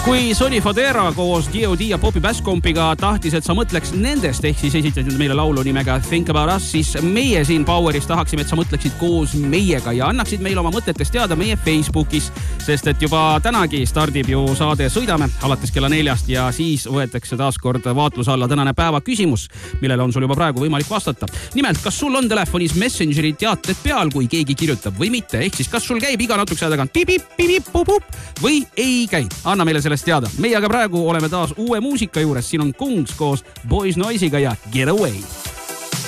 Kui Sonny Fodera koos D.O.D. ja Poppy Basskompiga tahtis, et sa mõtleks nendest, ehk siis esitasid meile laulu nimega Think About Us, siis meie siin Poweris tahaksime, et sa mõtleksid koos meiega ja annaksid meile oma mõtetest teada meie Facebookis, sest et juba tänagi stardib ju saade Sõidame alates kella 4 ja siis võetakse taas kord vaatluse alla tänane päeva küsimus, millele on sul juba praegu võimalik vastata. Nimelt, kas sul on telefonis Messengeri teated peal, kui keegi kirjutab või mitte, ehk siis kas sul käib iga natukese aja tagant pip-pip-pip-pup või ei käi? Anna meile sellest teada. Meie aga praegu oleme taas uue muusika juures. Siin on Kungs koos Boys Noise'iga ja Get Away.